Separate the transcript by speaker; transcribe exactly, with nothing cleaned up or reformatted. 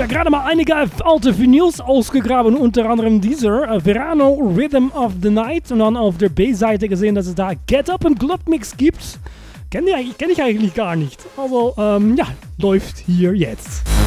Speaker 1: Ja, gerade mal einige alte Vinyls ausgegraben, unter anderem dieser, uh, Verano Rhythm of the Night, und dann auf der B-Seite gesehen, dass es da Get Up and Club Mix gibt. Kenn ich, kenn ich eigentlich gar nicht. Also, ähm, ja, läuft hier jetzt.